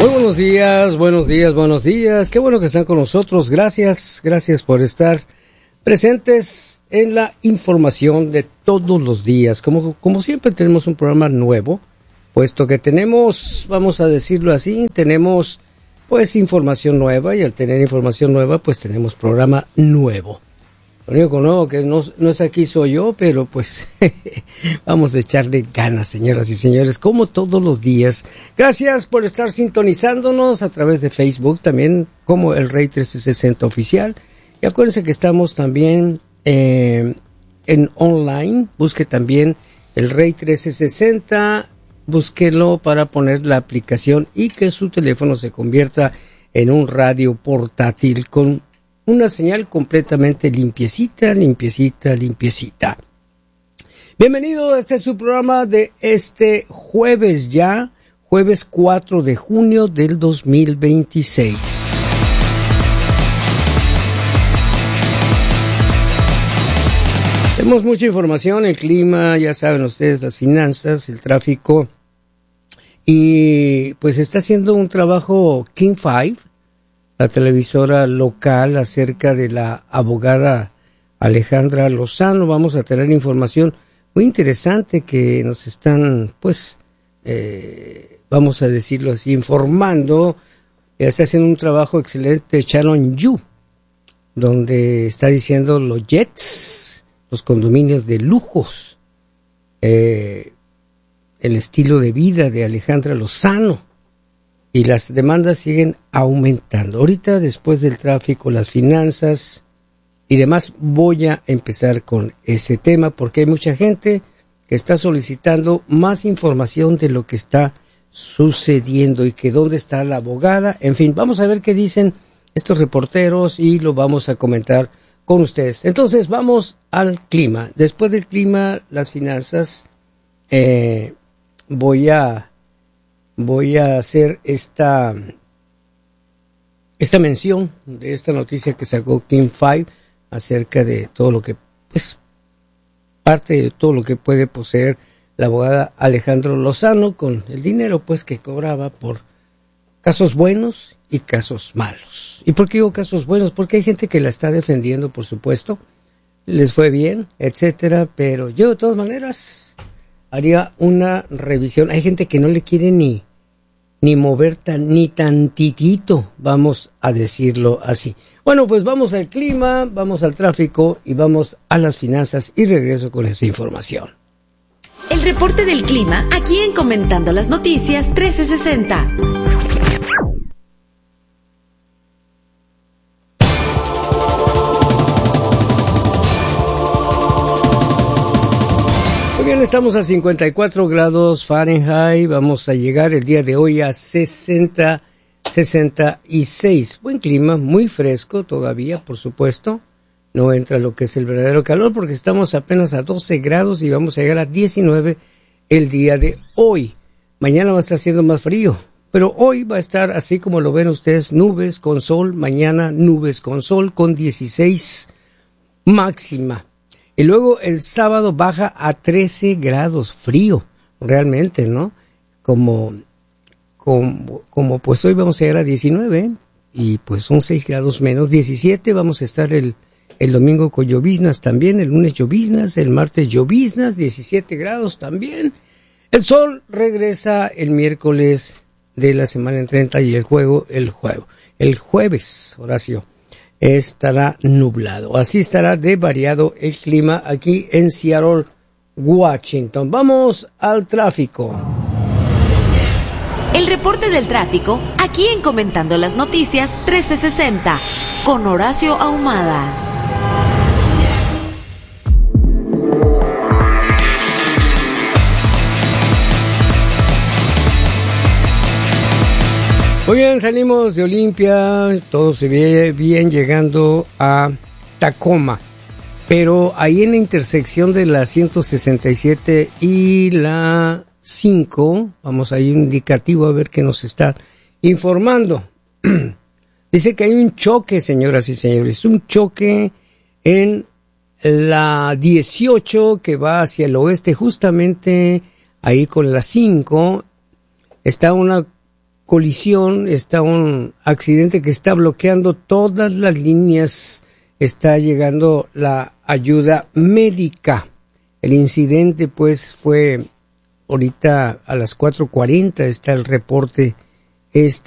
Muy buenos días. Qué bueno que están con nosotros. Gracias por estar presentes en la información de todos los días. Como siempre tenemos un programa nuevo, puesto que tenemos, vamos a decirlo así, tenemos pues información nueva, y al tener información nueva pues tenemos programa nuevo. Lo único nuevo que no es aquí soy yo, pero pues vamos a echarle ganas, señoras y señores, como todos los días. Gracias por estar sintonizándonos a través de Facebook, también como el Rey 1360 Oficial. Y acuérdense que estamos también en online. Busque también el Rey 1360, búsquelo para poner la aplicación y que su teléfono se convierta en un radio portátil con una señal completamente limpiecita. Bienvenido, este es su programa de este jueves 4 de junio del 2026. Tenemos mucha información, el clima, ya saben ustedes, las finanzas, el tráfico, y pues está haciendo un trabajo King 5, la televisora local, acerca de la abogada Alejandra Lozano. Vamos a tener información muy interesante que nos están, pues, vamos a decirlo así, informando. Está haciendo un trabajo excelente Sharon Yu, donde está diciendo los jets, los condominios de lujos, el estilo de vida de Alejandra Lozano. Y las demandas siguen aumentando. Ahorita, después del tráfico, las finanzas y demás, voy a empezar con ese tema porque hay mucha gente que está solicitando más información de lo que está sucediendo y que dónde está la abogada. En fin, vamos a ver qué dicen estos reporteros y lo vamos a comentar con ustedes. Entonces, vamos al clima. Después del clima, las finanzas, voy a hacer esta mención de esta noticia que sacó King 5 acerca de todo lo que, pues, parte de todo lo que puede poseer la abogada Alejandra Lozano con el dinero, pues, que cobraba por casos buenos y casos malos. ¿Y por qué digo casos buenos? Porque hay gente que la está defendiendo, por supuesto, les fue bien, etcétera, pero yo de todas maneras haría una revisión. Hay gente que no le quiere ni mover ni tantitito, vamos a decirlo así. Bueno, pues vamos al clima, vamos al tráfico y vamos a las finanzas y regreso con esa información. El reporte del clima aquí en Comentando las Noticias 1360. Bien, estamos a 54 grados Fahrenheit, vamos a llegar el día de hoy a 66. Buen clima, muy fresco todavía, por supuesto. No entra lo que es el verdadero calor porque estamos apenas a 12 grados y vamos a llegar a 19 el día de hoy. Mañana va a estar haciendo más frío, pero hoy va a estar así como lo ven ustedes, nubes con sol. Mañana nubes con sol con 16 máxima. Y luego el sábado baja a 13 grados, frío, realmente, ¿no? Como pues hoy vamos a llegar a 19, y pues son 6 grados menos, 17, vamos a estar el domingo con lloviznas también, el lunes lloviznas, el martes lloviznas, 17 grados también. El sol regresa el miércoles de la semana en 30 y el jueves, Horacio, estará nublado. Así estará de variado el clima aquí en Seattle, Washington. Vamos al tráfico. El reporte del tráfico aquí en Comentando las Noticias 1360 con Horacio Ahumada. Muy bien, salimos de Olimpia, todo se ve bien llegando a Tacoma, pero ahí en la intersección de la 167 y la 5, vamos a ir un indicativo a ver qué nos está informando. Dice que hay un choque, señoras y señores, un choque en la 18 que va hacia el oeste, justamente ahí con la 5, está una colisión, está un accidente que está bloqueando todas las líneas, está llegando la ayuda médica. El incidente pues fue ahorita a las 4:40, está el reporte